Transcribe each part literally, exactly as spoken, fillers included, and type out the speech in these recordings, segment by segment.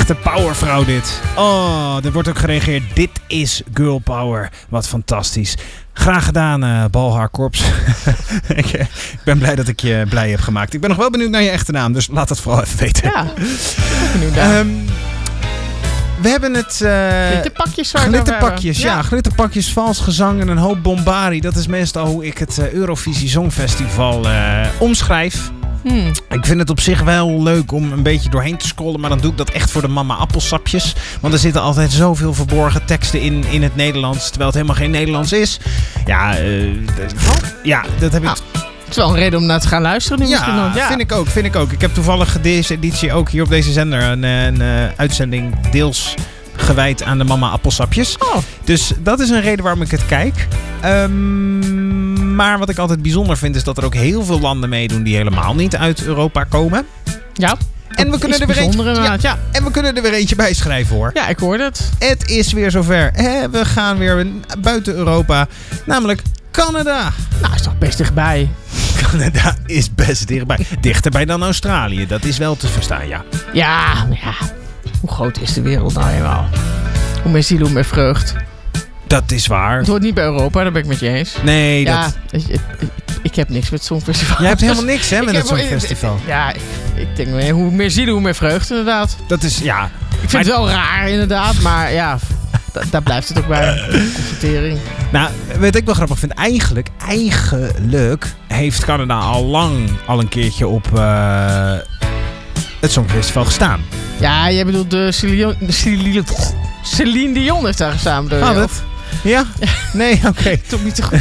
Echte powervrouw dit. Oh, er wordt ook gereageerd. Dit is girl power. Wat fantastisch. Graag gedaan, uh, Balhaar Korps. ik, ik ben blij dat ik je blij heb gemaakt. Ik ben nog wel benieuwd naar je echte naam, dus laat dat vooral even weten. Ja, ik ben benieuwd naar. Um, we hebben het... Uh, glitterpakjes. Glitterpakjes, ja. ja. Glitterpakjes, vals gezang en een hoop bombardie. Dat is meestal hoe ik het uh, Eurovisie Songfestival uh, omschrijf. Hmm. Ik vind het op zich wel leuk om een beetje doorheen te scrollen. Maar dan doe ik dat echt voor de mama appelsapjes. Want er zitten altijd zoveel verborgen teksten in, in het Nederlands. Terwijl het helemaal geen Nederlands is. Ja, uh, d- ja dat heb ik... Nou, het is wel een reden om naar te gaan luisteren nu ja, misschien dan. Ja, vind ik ook, vind ik ook. Ik heb toevallig deze editie ook hier op deze zender een, een, een uitzending deels gewijd aan de mama appelsapjes. Oh. Dus dat is een reden waarom ik het kijk. Um, maar wat ik altijd bijzonder vind is dat er ook heel veel landen meedoen die helemaal niet uit Europa komen. Ja. En we kunnen er weer eentje, ja, ja. En we kunnen er weer eentje bij schrijven hoor. Ja, ik hoorde het. Het is weer zover. We gaan weer buiten Europa. Namelijk Canada. Nou, is toch best dichtbij. Canada is best dichtbij. Dichterbij dan Australië. Dat is wel te verstaan, ja. Ja, ja. Hoe groot is de wereld nou eenmaal? Hoe meer ziel, hoe meer vreugd. Dat is waar. Het hoort niet bij Europa, daar ben ik met je eens. Nee, ja, dat... Ik, ik, ik heb niks met het Songfestival. Jij hebt helemaal niks, hè, met ik het heb, Songfestival. Ja, ik, ik denk meer, hoe meer ziel, hoe meer vreugd, inderdaad. Dat is, ja... Ik vind maar... het wel raar, inderdaad, maar ja... Da- daar blijft het ook bij. Confrontering. Nou, wat ik wel grappig vind, eigenlijk, eigenlijk heeft Canada al lang al een keertje op uh, het Songfestival gestaan. Ja, jij bedoelt de Celine, de Celine, Celine Dion heeft daar gestaan. Ah, wat? Ja? Nee, oké. Okay. Toch niet te goed.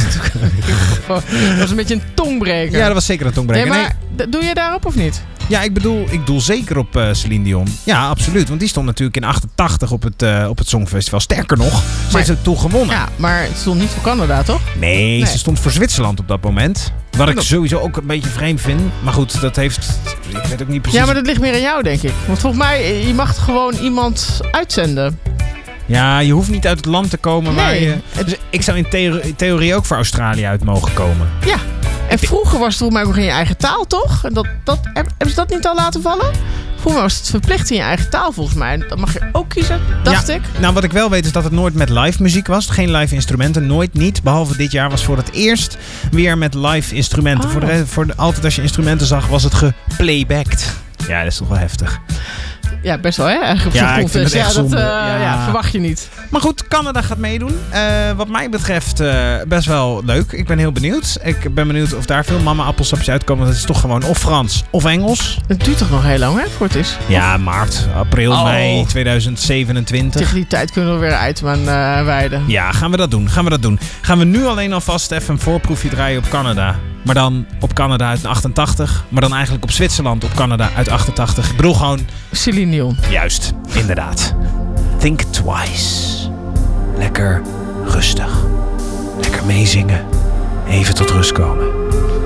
Dat was een beetje een tongbreker. Ja, dat was zeker een tongbreker. Nee, maar nee. Doe je daarop of niet? Ja, ik bedoel, ik doel zeker op uh, Celine Dion. Ja, absoluut. Want die stond natuurlijk in achtentachtig op het, uh, op het Songfestival. Sterker nog, ze maar, heeft het toen gewonnen. Ja, maar het stond niet voor Canada, toch? Nee, nee, ze stond voor Zwitserland op dat moment. Wat ik sowieso ook een beetje vreemd vind. Maar goed, dat heeft... Ik weet ook niet precies... Ja, maar dat ligt meer aan jou, denk ik. Want volgens mij, je mag gewoon iemand uitzenden. Ja, je hoeft niet uit het land te komen nee. waar je... Dus ik zou in theorie, theorie ook voor Australië uit mogen komen. Ja. En vroeger was het volgens mij ook nog in je eigen taal, toch? En dat, dat, hebben ze dat niet al laten vallen? Vroeger was het verplicht in je eigen taal, volgens mij. Dat mag je ook kiezen, dacht ja, ik. Nou, wat ik wel weet is dat het nooit met live muziek was. Geen live instrumenten, nooit niet. Behalve dit jaar was voor het eerst weer met live instrumenten. Oh. Voor de, voor de, altijd als je instrumenten zag, was het geplaybacked. Ja, dat is toch wel heftig. Ja, best wel, hè? Eigenlijk ja, ik vind het echt ja, zonde. dat uh, ja. ja, verwacht je niet. Maar goed, Canada gaat meedoen. Uh, wat mij betreft uh, best wel leuk. Ik ben heel benieuwd. Ik ben benieuwd of daar veel mama appelsapjes uitkomen. Want het is toch gewoon of Frans of Engels. Het duurt toch nog heel lang, hè, voor het is? Ja, maart, april, oh. mei tweeduizend zevenentwintig. Tegen die tijd kunnen we weer uit aan uh, wijden. Ja, gaan we dat doen. Gaan we dat doen. Gaan we nu alleen alvast even een voorproefje draaien op Canada. Maar dan op Canada uit achtentachtig. Maar dan eigenlijk op Zwitserland op Canada uit achtentachtig. Ik bedoel gewoon... Celine Dion. Juist, inderdaad. Think twice. Lekker rustig. Lekker meezingen. Even tot rust komen.